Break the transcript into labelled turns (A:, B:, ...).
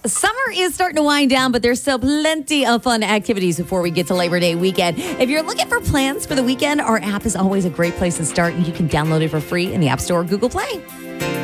A: Summer is starting to wind down, but there's still plenty of fun activities before we get to Labor Day weekend. If you're looking for plans for the weekend, our app is always a great place to start, and you can download it for free in the App Store or Google Play.